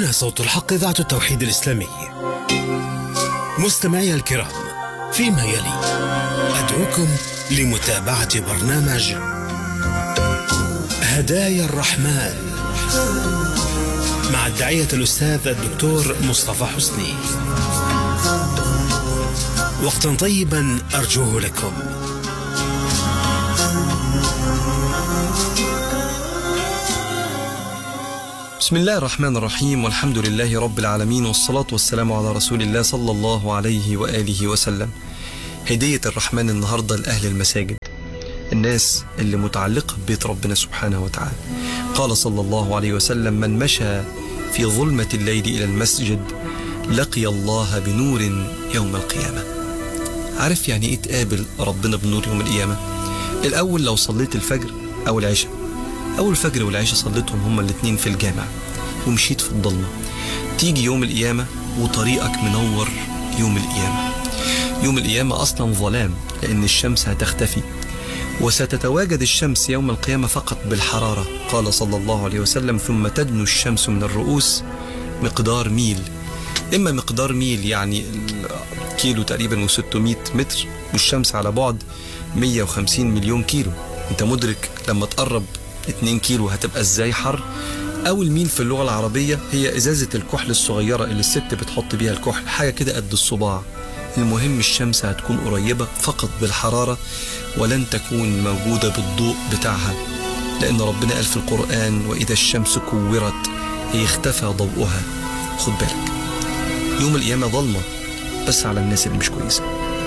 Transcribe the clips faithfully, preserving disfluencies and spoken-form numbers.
هنا صوت الحق إذاعة التوحيد الإسلامي. مستمعي الكرام، فيما يلي أدعوكم لمتابعة برنامج هدايا الرحمن مع الداعية الأستاذ الدكتور مصطفى حسني. وقتا طيبا أرجوه لكم. بسم الله الرحمن الرحيم، والحمد لله رب العالمين، والصلاة والسلام على رسول الله صلى الله عليه وآله وسلم. هدية الرحمن النهاردة لأهل المساجد، الناس اللي متعلقة ببيت ربنا سبحانه وتعالى. قال صلى الله عليه وسلم: من مشى في ظلمة الليل إلى المسجد لقي الله بنور يوم القيامة. عارف يعني إيه تقابل ربنا بنور يوم القيامة؟ الأول لو صليت الفجر أو العشاء، أول الفجر والعشاء صليتهم هما الاثنين في الجامع ومشيت في الضلمة، تيجي يوم القيامة وطريقك منور. يوم القيامة يوم القيامة أصلا ظلام، لأن الشمس هتختفي، وستتواجد الشمس يوم القيامة فقط بالحرارة. قال صلى الله عليه وسلم: ثم تدنو الشمس من الرؤوس مقدار ميل. إما مقدار ميل يعني كيلو تقريبا وستمائة متر، والشمس على بعد مئة وخمسين مليون كيلو. انت مدرك لما تقرب اتنين كيلو هتبقى ازاي حر؟ او الميل في اللغة العربية هي ازازة الكحل الصغيرة اللي الست بتحط بيها الكحل، حاجة كده قد الصباع. المهم الشمس هتكون قريبة فقط بالحرارة، ولن تكون موجودة بالضوء بتاعها، لان ربنا قال في القرآن: واذا الشمس كورت هي اختفى ضوءها. خد بالك، يوم القيامة ظلمة بس على الناس اللي مش كويسة.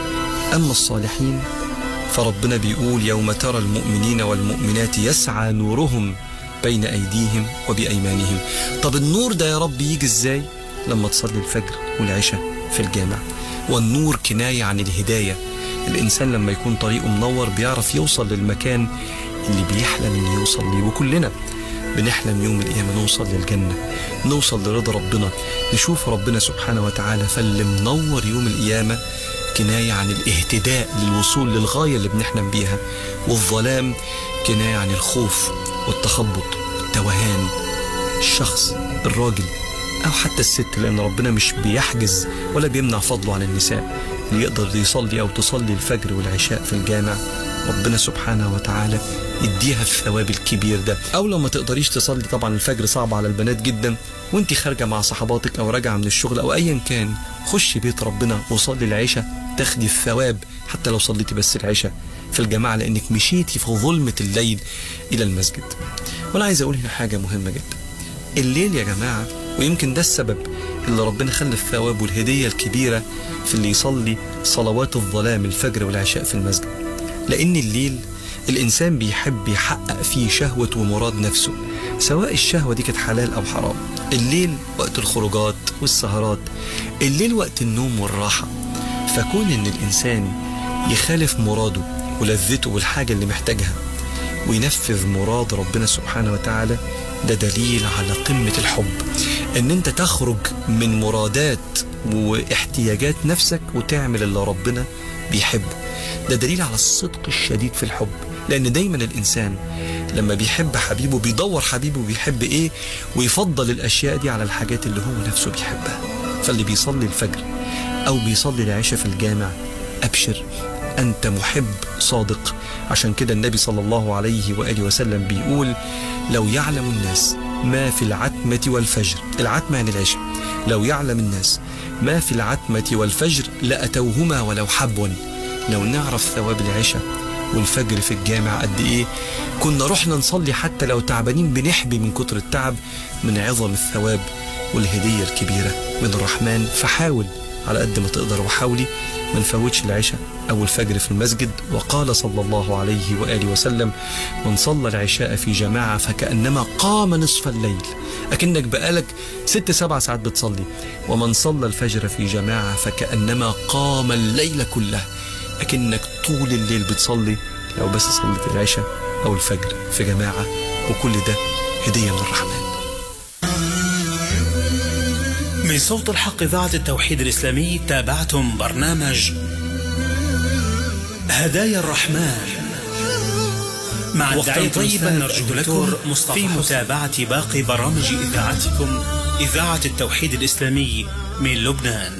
اما الصالحين فربنا بيقول: يوم ترى المؤمنين والمؤمنات يسعى نورهم بين أيديهم وبأيمانهم. طب النور ده يا رب يجي ازاي؟ لما تصلي الفجر والعشاء في الجامع. والنور كناية عن الهداية. الإنسان لما يكون طريقه منور بيعرف يوصل للمكان اللي بيحلم إنه يوصل ليه، وكلنا بنحلم يوم القيامة نوصل للجنة، نوصل لرضا ربنا، نشوف ربنا سبحانه وتعالى. فاللي منور يوم القيامة كناية عن الاهتداء للوصول للغاية اللي بنحلم بيها، والظلام كناية عن الخوف والتخبط والتوهان. الشخص الراجل أو حتى الست، لأن ربنا مش بيحجز ولا بيمنع فضله عن النساء، اللي يقدر يصلي أو تصلي الفجر والعشاء في الجامع ربنا سبحانه وتعالى يديها الثواب الكبير ده. أو لو ما تقدريش تصلي، طبعا الفجر صعب على البنات جدا، وانت خارجة مع صحباتك أو راجعة من الشغل أو أيا كان، خش بيت ربنا وصلي العشاء، تاخدي الثواب حتى لو صليتي بس العشاء في الجماعة، لأنك مشيتي في ظلمة الليل إلى المسجد. وأنا عايز أقول هنا حاجة مهمة جدا. الليل يا جماعة، ويمكن ده السبب اللي ربنا خلى الثواب والهدية الكبيرة في اللي يصلي صلوات الظلام الفجر والعشاء في المسجد، لأن الليل الإنسان بيحب يحقق فيه شهوة ومراد نفسه، سواء الشهوة دي كانت حلال أو حرام. الليل وقت الخروجات والسهرات، الليل وقت النوم والراحة. فكون إن الإنسان يخالف مراده ولذته والحاجة اللي محتاجها وينفذ مراد ربنا سبحانه وتعالى، ده دليل على قمة الحب. إن أنت تخرج من مرادات واحتياجات نفسك وتعمل اللي ربنا بيحبه، ده دليل على الصدق الشديد في الحب. لأن دايما الإنسان لما بيحب حبيبه بيدور حبيبه بيحب إيه، ويفضل الأشياء دي على الحاجات اللي هو نفسه بيحبها. فاللي بيصلي الفجر أو بيصلي العشاء في الجامع، أبشر، أنت محب صادق. عشان كده النبي صلى الله عليه وآله وسلم بيقول: لو يعلم الناس ما في العتمة والفجر، العتمة يعني العشاء، لو يعلم الناس ما في العتمة والفجر لأتوهما ولو حبوا. لو نعرف ثواب العشاء والفجر في الجامع قد إيه، كنا رحنا نصلي حتى لو تعبانين بنحبي من كتر التعب، من عظم الثواب والهدية الكبيرة من الرحمن. فحاول على قد ما تقدر، وحاولي ما نفوتش العشاء أو الفجر في المسجد. وقال صلى الله عليه وآله وسلم: من صلى العشاء في جماعة فكأنما قام نصف الليل، أكنك بقالك ست سبع ساعات بتصلي. ومن صلى الفجر في جماعة فكأنما قام الليل كله، أكنك طول الليل بتصلي لو بس صليت العشاء أو الفجر في جماعة. وكل ده هدية من الرحمن. من صوت الحق إذاعة التوحيد الإسلامي تابعتم برنامج هدايا الرحمن مع الداعية طيبا نرجو لكم في متابعة باقي برامج إذاعتكم إذاعة التوحيد الإسلامي من لبنان.